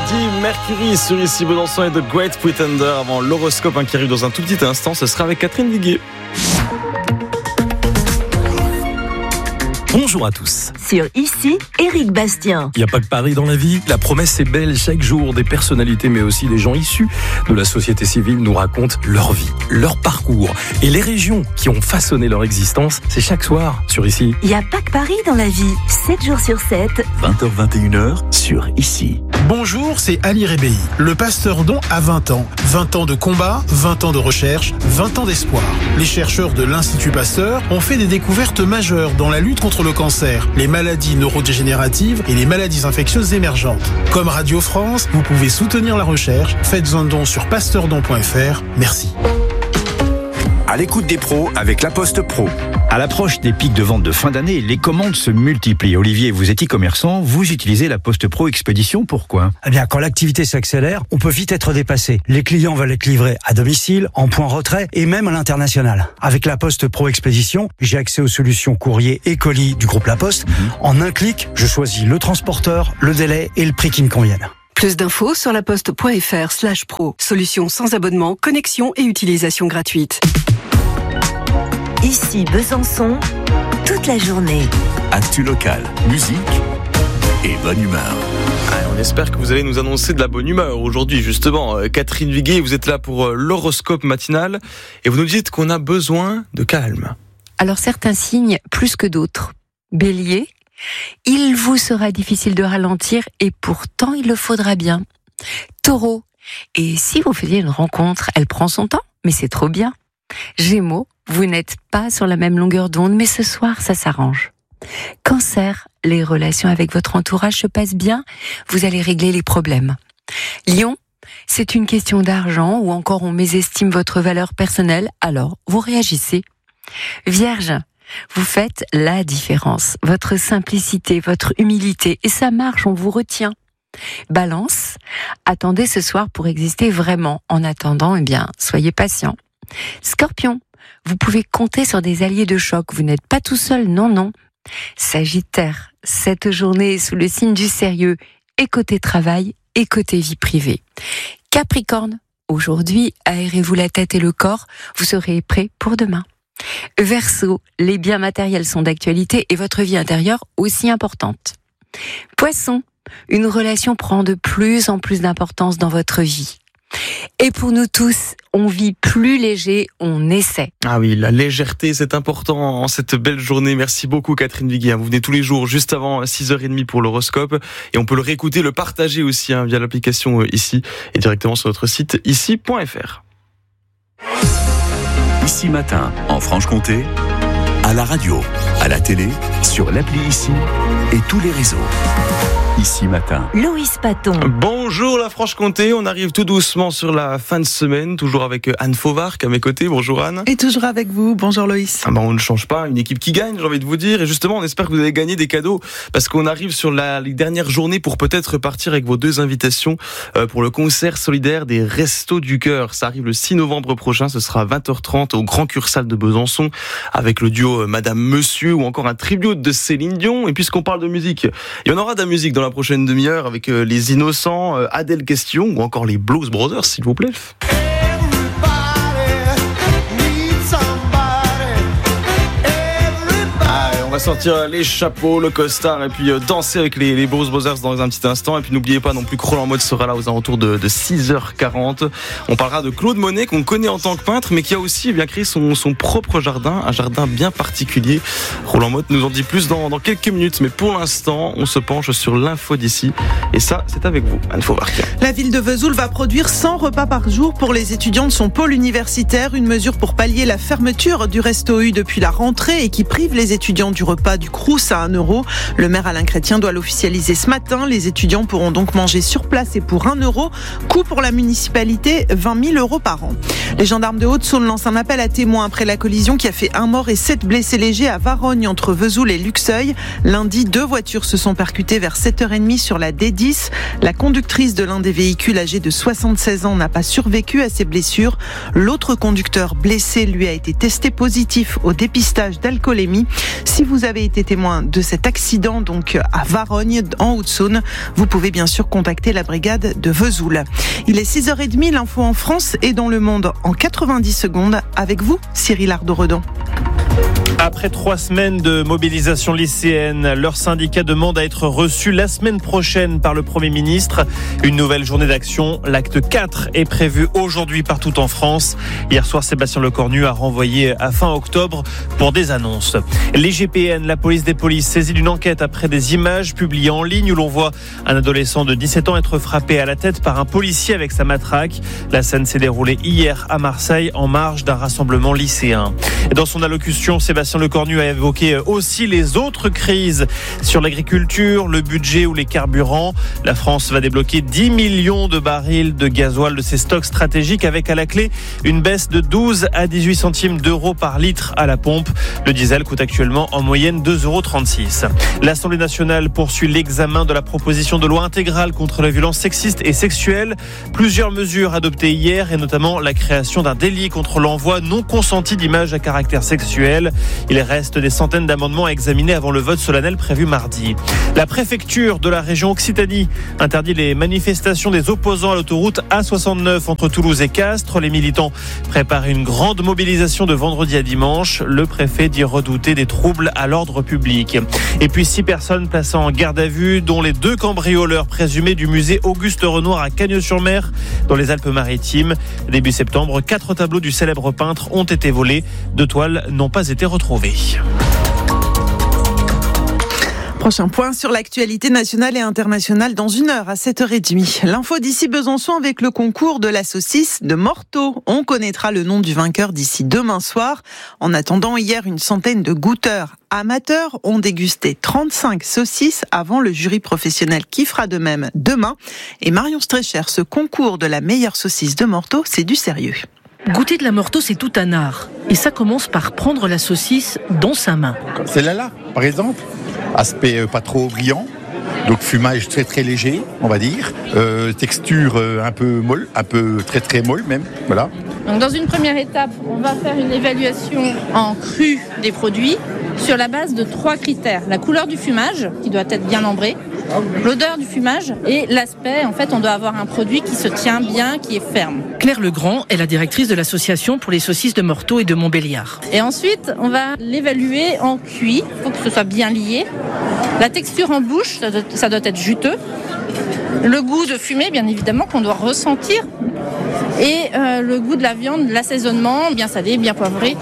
Freddie Mercury sur Ici Besançon et The Great Pretender avant l'horoscope qui arrive dans un tout petit instant. Ce sera avec Catherine Viguier. Bonjour à tous. Sur Ici, Éric Bastien. Il n'y a pas que Paris dans la vie. La promesse est belle. Chaque jour, des personnalités, mais aussi des gens issus de la société civile nous racontent leur vie, leur parcours et les régions qui ont façonné leur existence. C'est chaque soir sur Ici. Il n'y a pas que Paris dans la vie. 7 jours sur 7. 20h-21h sur Ici. Bonjour, c'est Ali Rébéi. Le Pasteur Don a 20 ans. 20 ans de combat, 20 ans de recherche, 20 ans d'espoir. Les chercheurs de l'Institut Pasteur ont fait des découvertes majeures dans la lutte contre le cancer, les maladies neurodégénératives et les maladies infectieuses émergentes. Comme Radio France, vous pouvez soutenir la recherche. Faites un don sur pasteurdon.fr. Merci. À l'écoute des pros avec La Poste Pro. À l'approche des pics de vente de fin d'année, les commandes se multiplient. Olivier, vous êtes e-commerçant, vous utilisez La Poste Pro Expédition, pourquoi ? Eh bien, quand l'activité s'accélère, on peut vite être dépassé. Les clients veulent être livrés à domicile, en point retrait et même à l'international. Avec La Poste Pro Expédition, j'ai accès aux solutions courrier et colis du groupe La Poste. En un clic, je choisis le transporteur, le délai et le prix qui me conviennent. Plus d'infos sur laposte.fr/pro. Solution sans abonnement, connexion et utilisation gratuite. Ici Besançon, toute la journée. Actu locale, musique et bonne humeur. Allez, on espère que vous allez nous annoncer de la bonne humeur aujourd'hui, justement. Catherine Viguier, vous êtes là pour l'horoscope matinal et vous nous dites qu'on a besoin de calme. Alors certains signes plus que d'autres. Bélier, il vous sera difficile de ralentir et pourtant il le faudra bien. Taureau, et si vous faisiez une rencontre, elle prend son temps, mais c'est trop bien. Gémeaux, vous n'êtes pas sur la même longueur d'onde, mais ce soir, ça s'arrange. Cancer, les relations avec votre entourage se passent bien, vous allez régler les problèmes. Lion, c'est une question d'argent ou encore on mésestime votre valeur personnelle, alors vous réagissez. Vierge, vous faites la différence, votre simplicité, votre humilité, et ça marche, on vous retient. Balance, attendez ce soir pour exister vraiment. En attendant, soyez patient. Scorpion, vous pouvez compter sur des alliés de choc, vous n'êtes pas tout seul, non. Sagittaire, cette journée est sous le signe du sérieux, et côté travail, et côté vie privée. Capricorne, aujourd'hui, aérez-vous la tête et le corps, vous serez prêt pour demain. Verseau, les biens matériels sont d'actualité et votre vie intérieure aussi importante. Poisson, une relation prend de plus en plus d'importance dans votre vie. Et pour nous tous, on vit plus léger, on essaie. Ah oui, la légèreté, c'est important en cette belle journée. Merci beaucoup Catherine Viguier. Vous venez tous les jours juste avant 6h30 pour l'horoscope. Et on peut le réécouter, le partager aussi via l'application Ici et directement sur notre site ici.fr. Ici matin, en Franche-Comté, à la radio, à la télé, sur l'appli Ici et tous les réseaux. Ici matin. Loïs Paton. Bonjour la Franche-Comté, on arrive tout doucement sur la fin de semaine, toujours avec Anne Fauvarc à mes côtés. Bonjour Anne. Et toujours avec vous, bonjour Loïs. On ne change pas, une équipe qui gagne, j'ai envie de vous dire. Et justement, on espère que vous allez gagner des cadeaux parce qu'on arrive sur les dernières journées pour peut-être partir avec vos 2 invitations pour le concert solidaire des Restos du Cœur. Ça arrive le 6 novembre prochain, ce sera à 20h30 au Grand Cursal de Besançon avec le duo Madame Monsieur ou encore un tribute de Céline Dion. Et puisqu'on parle de musique, il y en aura de la musique dans la prochaine demi-heure avec les Innocents, Adèle Question ou encore les Blues Brothers, s'il vous plaît. On va sortir les chapeaux, le costard et puis danser avec les Blues Brothers dans un petit instant. Et puis n'oubliez pas non plus que Roland Mode sera là aux alentours de 6h40. On parlera de Claude Monet qu'on connaît en tant que peintre mais qui a aussi créé son propre jardin, un jardin bien particulier. Roland Mode nous en dit plus dans quelques minutes, mais pour l'instant on se penche sur l'info d'ici et ça c'est avec vous Anne Fauvarc. La ville de Vesoul va produire 100 repas par jour pour les étudiants de son pôle universitaire, une mesure pour pallier la fermeture du Resto U depuis la rentrée et qui prive les étudiants du repas du Crous à 1 €. Le maire Alain Chrétien doit l'officialiser ce matin. Les étudiants pourront donc manger sur place et pour 1 €. Coût pour la municipalité, 20 000 € par an. Les gendarmes de Haute-Saône lancent un appel à témoins après la collision qui a fait 1 mort et 7 blessés légers à Varogne entre Vesoul et Luxeuil. Lundi, 2 voitures se sont percutées vers 7h30 sur la D10. La conductrice de l'un des véhicules âgée de 76 ans n'a pas survécu à ses blessures. L'autre conducteur blessé lui a été testé positif au dépistage d'alcoolémie. Si vous avez été témoin de cet accident donc à Varogne, en Haute-Saône, vous pouvez bien sûr contacter la brigade de Vesoul. Il est 6h30, l'info en France et dans le monde en 90 secondes. Avec vous, Cyril Ardo-Redon. Après 3 semaines de mobilisation lycéenne, leur syndicat demande à être reçu la semaine prochaine par le Premier ministre. Une nouvelle journée d'action, l'acte 4, est prévu aujourd'hui partout en France. Hier soir, Sébastien Lecornu a renvoyé à fin octobre pour des annonces. L'IGPN, la police des polices, saisit d'une enquête après des images publiées en ligne où l'on voit un adolescent de 17 ans être frappé à la tête par un policier avec sa matraque. La scène s'est déroulée hier à Marseille en marge d'un rassemblement lycéen. Dans son allocution, Sébastien Lecornu a évoqué aussi les autres crises sur l'agriculture, le budget ou les carburants. La France va débloquer 10 millions de barils de gasoil de ses stocks stratégiques avec à la clé une baisse de 12 à 18 centimes d'euros par litre à la pompe. Le diesel coûte actuellement en moyenne 2,36 €. L'Assemblée nationale poursuit l'examen de la proposition de loi intégrale contre la violence sexiste et sexuelle. Plusieurs mesures adoptées hier et notamment la création d'un délit contre l'envoi non consenti d'images à caractère sexuel. Il reste des centaines d'amendements à examiner avant le vote solennel prévu mardi. La préfecture de la région Occitanie interdit les manifestations des opposants à l'autoroute A69 entre Toulouse et Castres. Les militants préparent une grande mobilisation de vendredi à dimanche. Le préfet dit redouter des troubles à l'ordre public. Et puis 6 personnes placées en garde à vue, dont les 2 cambrioleurs présumés du musée Auguste Renoir à Cagnes-sur-Mer, dans les Alpes-Maritimes. Début septembre, 4 tableaux du célèbre peintre ont été volés. 2 toiles n'ont pas été retrouvées. Prochain point sur l'actualité nationale et internationale dans 1 heure à 7h30. L'info d'ici Besançon avec le concours de la saucisse de Morteau. On connaîtra le nom du vainqueur d'ici demain soir. En attendant, hier, une centaine de goûteurs amateurs ont dégusté 35 saucisses avant le jury professionnel qui fera de même demain. Et Marion Strécher, ce concours de la meilleure saucisse de Morteau, c'est du sérieux. Goûter de la Morteau, c'est tout un art. Et ça commence par prendre la saucisse dans sa main. Celle-là, par exemple, aspect pas trop brillant, donc fumage très très léger, on va dire, texture un peu molle, un peu très très molle même, voilà. Donc dans une première étape, on va faire une évaluation en cru des produits sur la base de 3 critères. La couleur du fumage, qui doit être bien ambré, l'odeur du fumage et l'aspect. En fait, on doit avoir un produit qui se tient bien, qui est ferme. Claire Legrand est la directrice de l'association pour les saucisses de Morteau et de Montbéliard. Et ensuite, on va l'évaluer en cuit. Il faut que ce soit bien lié. La texture en bouche, ça doit être juteux. Le goût de fumée, bien évidemment, qu'on doit ressentir. Et le goût de la viande, l'assaisonnement, bien salé, bien poivré.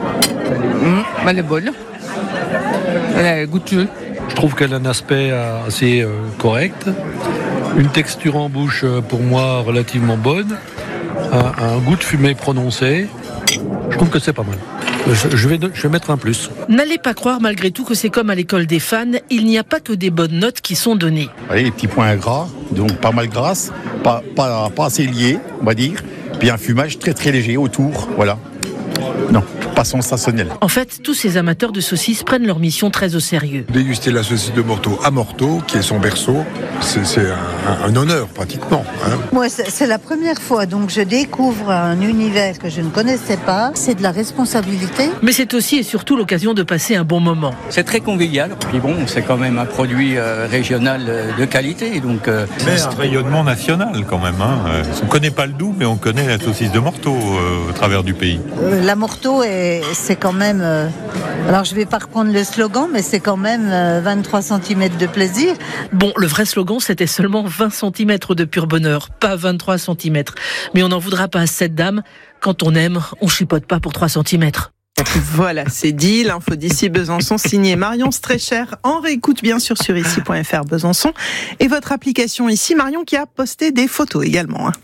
Elle est bonne. Elle est goûteuse. Je trouve qu'elle a un aspect assez correct, une texture en bouche pour moi relativement bonne, un goût de fumée prononcé. Je trouve que c'est pas mal. Je vais mettre un plus. N'allez pas croire malgré tout que c'est comme à l'école des fans, il n'y a pas que des bonnes notes qui sont données. Allez, les petits points gras, donc pas mal grasse, pas assez lié, on va dire, puis un fumage très très léger autour, voilà. Non, pas sensationnel. En fait, tous ces amateurs de saucisses prennent leur mission très au sérieux. Déguster la saucisse de Morteau à Morteau, qui est son berceau, c'est un honneur pratiquement. Hein. Moi, c'est la première fois, donc je découvre un univers que je ne connaissais pas. C'est de la responsabilité. Mais c'est aussi et surtout l'occasion de passer un bon moment. C'est très convivial. Puis bon, c'est quand même un produit régional de qualité. Donc, mais un rayonnement national quand même. Hein. On ne connaît pas le Doubs, mais on connaît la saucisse de Morteau au travers du pays. La Morteau, c'est quand même... alors je ne vais pas reprendre le slogan, mais c'est quand même 23 cm de plaisir. Bon, le vrai slogan, c'était seulement 20 cm de pur bonheur, pas 23 cm. Mais on n'en voudra pas à cette dame. Quand on aime, on chipote pas pour 3 cm. Voilà, c'est dit. L'info d'ici Besançon, signée Marion Strécher. En réécoute bien sûr sur ici.fr Besançon. Et votre application ici, Marion qui a posté des photos également. Hein.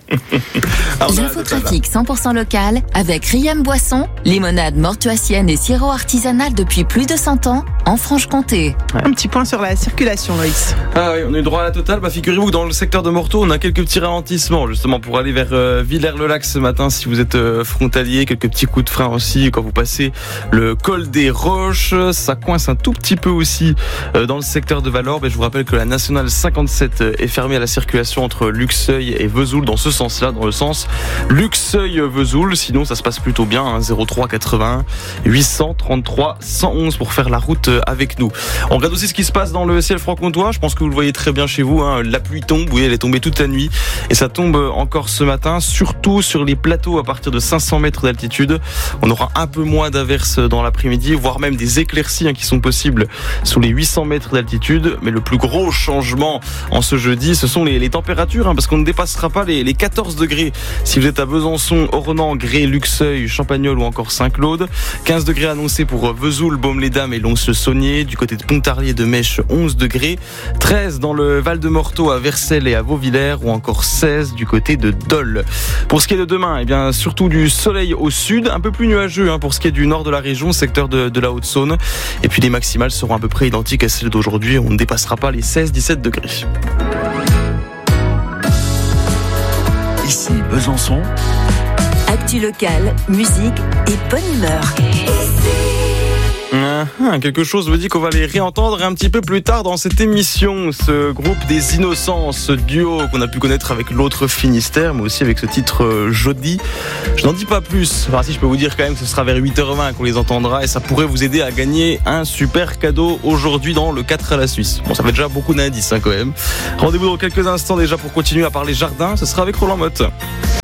L'infotrafic 100% local avec Riam Boisson, limonade mortuacienne et sirop artisanal depuis plus de 100 ans en Franche-Comté. Un petit point sur la circulation, Loïs. Ah oui, on est droit à la totale. Figurez-vous que dans le secteur de Morteau, on a quelques petits ralentissements justement pour aller vers Villers-le-Lac ce matin si vous êtes frontalier, quelques petits coups de frein aussi quand quand vous passez le col des Roches. Ça coince un tout petit peu aussi dans le secteur de Valorbe. Et je vous rappelle que la nationale 57 est fermée à la circulation entre Luxeuil et Vesoul dans ce sens-là, dans le sens Luxeuil-Vesoul. Sinon, ça se passe plutôt bien, hein, 03 81 833 111 pour faire la route avec nous. On regarde aussi ce qui se passe dans le ciel franc-comtois. Je pense que vous le voyez très bien chez vous, hein. La pluie tombe, oui, elle est tombée toute la nuit et ça tombe encore ce matin, surtout sur les plateaux à partir de 500 mètres d'altitude. On aura un peu moins d'averses dans l'après-midi, voire même des éclaircies qui sont possibles sous les 800 mètres d'altitude. Mais le plus gros changement en ce jeudi, ce sont les températures, hein, parce qu'on ne dépassera pas les 14 degrés si vous êtes à Besançon, Ornans, Grès, Luxeuil, Champagnole ou encore Saint-Claude. 15 degrés annoncés pour Vesoul, Baume-les-Dames et Lons-le-Saunier. Du côté de Pontarlier, de Mèche, 11 degrés. 13 dans le Val-de-Morteau, à Vercelles et à Vauvillers, ou encore 16 du côté de Dole. Pour ce qui est de demain, eh bien, surtout du soleil au sud, un peu plus nuageux, hein, pour ce qui est du nord de la région, secteur de la Haute-Saône. Et puis les maximales seront à peu près identiques à celles d'aujourd'hui. On ne dépassera pas les 16-17 degrés. Ici Besançon. Actu locale, musique et bonne humeur. Quelque chose me dit qu'on va les réentendre un petit peu plus tard dans cette émission. Ce groupe des Innocents, ce duo qu'on a pu connaître avec l'autre Finistère, mais aussi avec ce titre Jodi. Je n'en dis pas plus. Enfin, si je peux vous dire quand même que ce sera vers 8h20 qu'on les entendra et ça pourrait vous aider à gagner un super cadeau aujourd'hui dans le 4 à la Suisse. Bon, ça fait déjà beaucoup d'indices, hein, quand même. Rendez-vous dans quelques instants déjà pour continuer à parler jardin. Ce sera avec Roland Motte.